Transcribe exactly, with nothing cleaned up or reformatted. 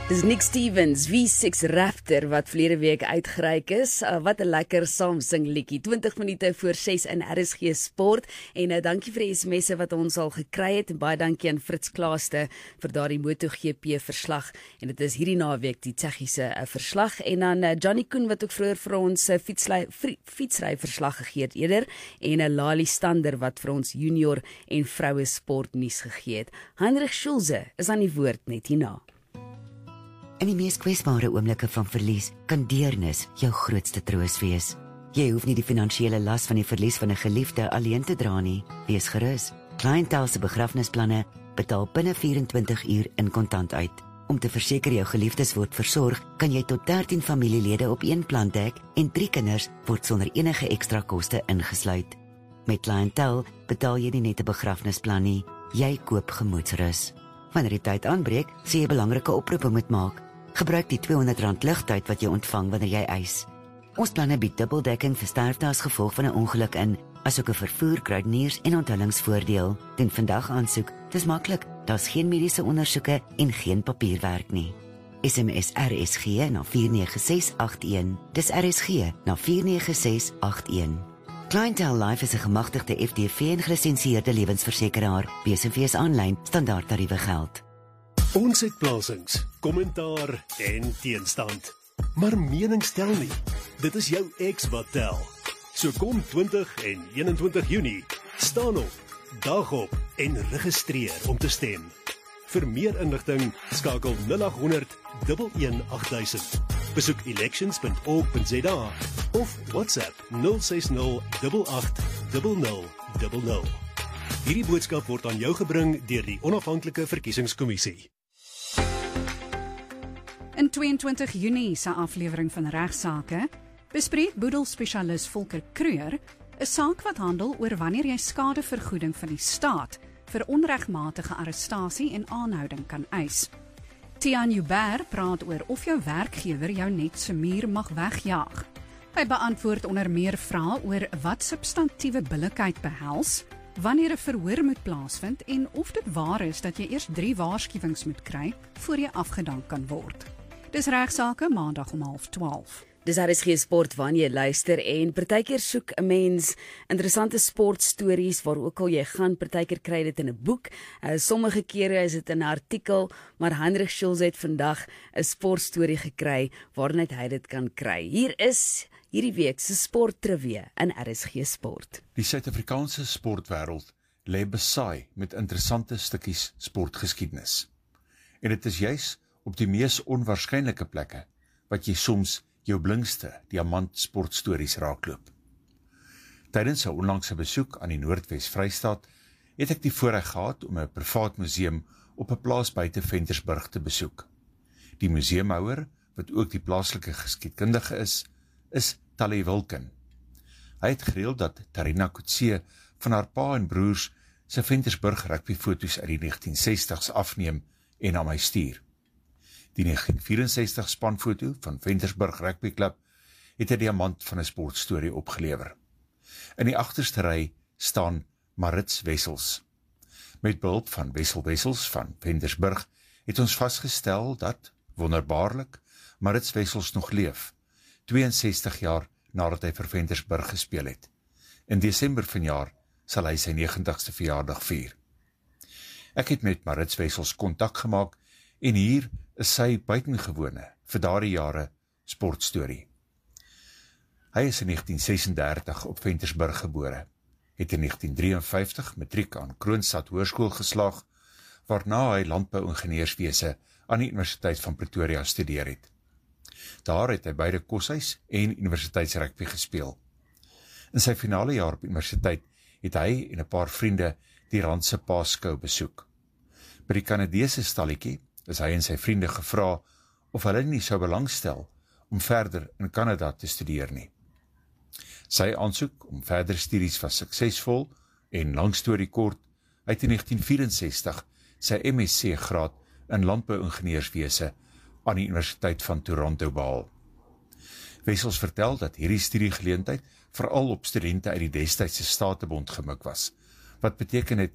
Dis Nick Stevens, V six Raptor, wat verlede week uitgereik is. Uh, wat 'n lekker saamsing liedjie. twintig minute voor ses in R S G Sport. En uh, dankie vir die S M S'e wat ons al gekry het. En baie dankie aan Fritz Klaaste vir daardie MotoGP verslag. En dit is hierdie naweek die Tsjechiese uh, verslag. En dan uh, Johnny Koen wat ook vroeër vir ons uh, fietsry, fietsry verslag gegee het eerder. En uh, Lali Stander wat vir ons junior en vroue sport nuus gegee het. Heinrich Schulze is aan die woord net hierna. In die mees kwesbare oomblikke van verlies kan deernis jou grootste troos wees. Jy hoef nie die finansiële las van die verlies van 'n geliefde alleen te dra nie. Wees gerus. Clientele se begrafnisplanne betaal binne vyf-en-twintig uur in kontant uit. Om te verseker jou geliefdes word versorg, kan jy tot dertien familielede op een plan dek en drie kinders word sonder enige ekstra koste ingesluit. Met Clientele betaal jy nie net 'n begrafnisplan nie, jy koop gemoedsrus. Wanneer die tyd aanbreek, sê jy belangrike oproepe moet maak. Gebruik die tweehonderd rand ligtyd wat jy ontvang wanneer jy eis. Ons planne bied dubbeldekking vir sterfte as gevolg van 'n ongeluk in, asook 'n vervoer, kruideniers en onthullingsvoordeel. Doen vandag aansoek. Dis maklik. Daar's geen mediese ondersoeke en geen papierwerk nie. S M S R S G na vier nege ses agt een. Dis R S G na vier nege ses agt een. Clientele Life is 'n gemagtigde F D V en gelisensieerde lewensversekeraar. B S V is aanlyn, standaard tariewe geld. Ons het plasings, kommentaar en teenstand. Maar menings tel nie. Dit is jou ex wat tel. So kom twintig en eenentwintig Junie, staan op, dag op en registreer om te stem. Vir meer inligting skakel nul agt honderd, een een agt duisend. Besoek elections punt org punt za of WhatsApp nul ses nul agt agt nul nul nul nul. Hierdie boodskap word aan jou gebring deur die Onafhanklike Verkiesingskommissie. In tweeëntwintig Junie se aflewering van Regsake bespreek boedelspesialis Volker Kreur 'n saak wat handel oor wanneer jy skadevergoeding van die staat vir onregmatige arrestasie en aanhouding kan eis. Tiaan Joubert praat oor of jou werkgewer jou net se muur mag wegjaag. Hy beantwoord onder meer vrae oor wat substantiewe billikheid behels, wanneer 'n verhoor moet plaasvind en of dit waar is dat jy eers drie waarskuwings moet kry voor jy afgedank kan word. Dis Regsake maandag om half twaalf. Dis R S G Sport wanneer jy luister en partykeer soek 'n mens interessante sportstories waar ook al jy gaan, partykeer kry dit in 'n boek, uh, sommige kere is dit in 'n artikel, maar Heinrich Schulze het vandag 'n sportstorie gekry waarna hy dit kan kry. Hier is hierdie week se sporttrivia in R S G Sport. Die Suid-Afrikaanse sportwêreld lê besaai met interessante stukkies sportgeskiedenis. En dit is juis op die mees onwaarskynlike plekke wat jy soms jou blingste diamant sportstories raakloop. Tydens 'n onlangse besoek aan die Noordwes Vrystaat het ek die voorreg gehad om 'n privaat museum op 'n plaas buite Ventersburg te besoek. Die museumhouer, wat ook die plaaslike geskiedkundige is, is Tali Wilken. Hy het gereël dat Tarina Kutse van haar pa en broers se Ventersburg rugbyfoto's uit die negentien sestig's afneem en aan my stuur. Die negentien vyf-en-sestig spanfoto van Ventersburg Rugby Club het 'n diamant van 'n sportstorie opgelewer. In die agterste ry staan Maritz Wessels. Met behulp van Wessel Wessels van Ventersburg het ons vasgestel dat, wonderbaarlik, Maritz Wessels nog leef, tweeënsestig jaar nadat hy vir Ventersburg gespeel het. In Desember vanjaar sal hy sy negentigste verjaardag vier. Ek het met Maritz Wessels kontak gemaak en hier is sy buitengewone, vir daardie jare, sportstorie. Hy is in negentien sesendertig op Ventersburg gebore, het in negentien drieënvyftig matriek aan Kroonstad Hoërskool geslaag, waarna hy landbouingenieurswese aan die Universiteit van Pretoria studeer het. Daar het hy beide koshuis en universiteitsrugby gespeel. In sy finale jaar op universiteit het hy en 'n paar vriende die Randse Paaskou besoek. By die Kanadese stalletjie is hy en sy vriende gevra of hulle nie sou belangstel om verder in Kanada te studeer nie. Sy aansoek om verdere studies was suksesvol en lang storie kort, hy het in negentien vyf-en-sestig sy M S C graad in landbouingenieurswese aan die Universiteit van Toronto behaal. Wessels vertel dat hierdie studiegeleentheid veral op studente uit die destydse Statebond gemik was, wat beteken het